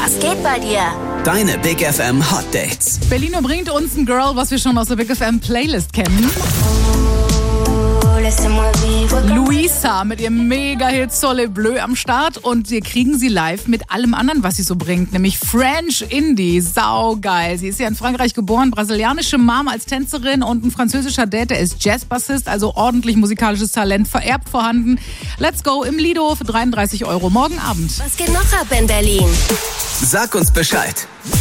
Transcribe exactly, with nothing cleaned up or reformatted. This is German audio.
Was geht bei dir? Deine Big F M Hot Dates. Berlino bringt uns ein Girl, was wir schon aus der Big F M Playlist kennen. Luisa mit ihrem Mega-Hit Soleil Bleu am Start und wir kriegen sie live mit allem anderen, was sie so bringt, nämlich French Indie. Saugeil. Sie ist ja in Frankreich geboren, brasilianische Mom als Tänzerin und ein französischer Dad, der ist Jazzbassist, also ordentlich musikalisches Talent vererbt vorhanden. Let's go im Lido für dreiunddreißig Euro morgen Abend. Was geht noch ab in Berlin? Sag uns Bescheid.